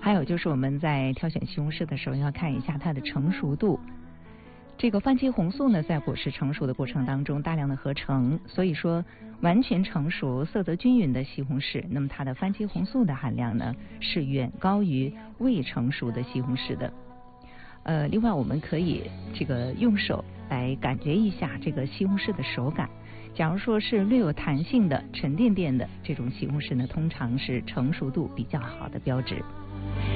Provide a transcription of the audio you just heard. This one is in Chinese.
还有就是我们在挑选西红柿的时候要看一下它的成熟度。这个番茄红素呢，在果实成熟的过程当中大量的合成，所以说完全成熟、色泽均匀的西红柿，那么它的番茄红素的含量呢是远高于未成熟的西红柿的。另外我们可以这个用手来感觉一下这个西红柿的手感。假如说是略有弹性的、沉甸甸的这种西红柿呢，通常是成熟度比较好的标志。